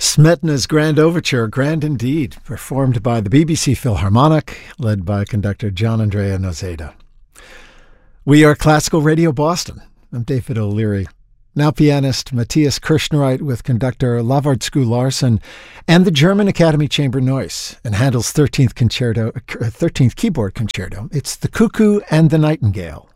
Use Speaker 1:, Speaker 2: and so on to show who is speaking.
Speaker 1: Smetana's Grand Overture, grand indeed, performed by the BBC Philharmonic, led by conductor John Andrea Nozeda. We are Classical Radio Boston. I'm David O'Leary. Now pianist Matthias Kirschnereit with conductor Lavard Skularsson and the German Academy Chamber Noise and Handel's 13th keyboard concerto. It's The Cuckoo and the Nightingale.